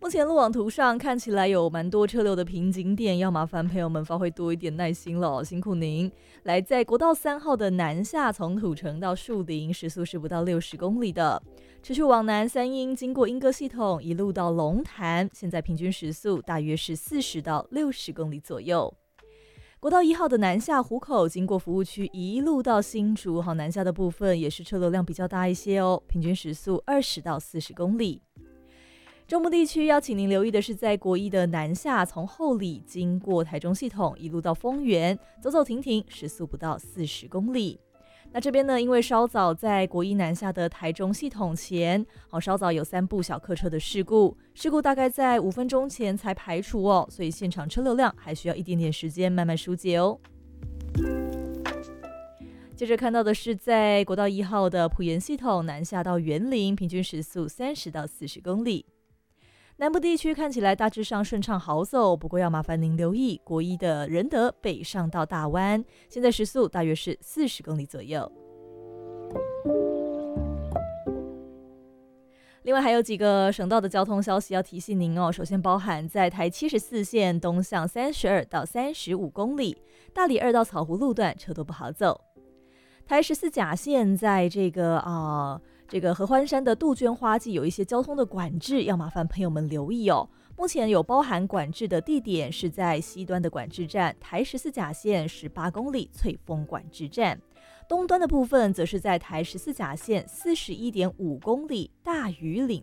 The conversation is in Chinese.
目前路网图上看起来有蛮多车流的瓶颈点，要麻烦朋友们发挥多一点耐心了，辛苦您。来，在国道3号的南下，从土城到树林，时速是不到60公里的。持续往南3英，经过莺歌系统，一路到龙潭，现在平均时速大约是40到60公里左右。国道1号的南下湖口，经过服务区，一路到新竹，南下的部分也是车流量比较大一些哦，平均时速20到40公里。中部地区要请您留意的是，在国一的南下，从后里经过台中系统，一路到丰原，走走停停，时速不到40公里。那这边呢，因为稍早在国一南下的台中系统前，稍早有3部小客车的事故大概在5分钟前才排除哦，所以现场车流量还需要一点点时间慢慢疏解哦。接着看到的是，在国道1号的埔盐系统南下到员林，平均时速30到40公里。南部地区看起来大致上顺畅好走，不过要麻烦您留意国一的仁德北上到大湾，现在时速大约是40公里左右。另外还有几个省道的交通消息要提醒您哦。首先包含在台74线东向32到35公里，大里2到草湖路段车多不好走。台14甲线在这个合欢山的杜鹃花季有一些交通的管制，要麻烦朋友们留意哦。目前有包含管制的地点是在西端的管制站台14甲线18公里翠峰管制站，东端的部分则是在台14甲线41.5公里大屿岭